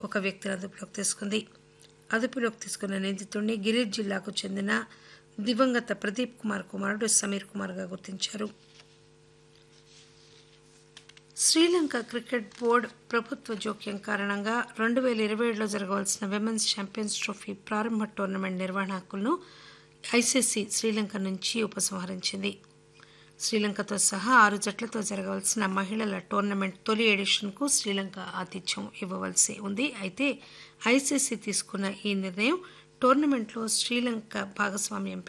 ఒక వ్యక్తిని అదుపులోకి తీసుకుంది. అదుపులోకి తీసుకున్న నిందితుడిని గిరిజ్ జిల్లాకు చెందిన దివంగత ప్రదీప్ కుమార్ కుమారుడు సమీర్ కుమార్గా గుర్తించారు. శ్రీలంక క్రికెట్ బోర్డు ప్రభుత్వ జోక్యం కారణంగా 2027లో జరగవలసిన విమెన్స్ ఛాంపియన్స్ ట్రోఫీ ప్రారంభ టోర్నమెంట్ నిర్వహణ హక్కులను ఐసీసీ శ్రీలంక నుంచి ఉపసంహరించింది. శ్రీలంకతో సహా 6 జట్లతో జరగవలసిన మహిళల టోర్నమెంట్ తొలి ఎడిషన్కు శ్రీలంక ఆతిథ్యం ఇవ్వవలసి ఉంది. అయితే ఐసీసీ తీసుకున్న ఈ నిర్ణయం టోర్నమెంట్లో శ్రీలంక భాగస్వామ్యం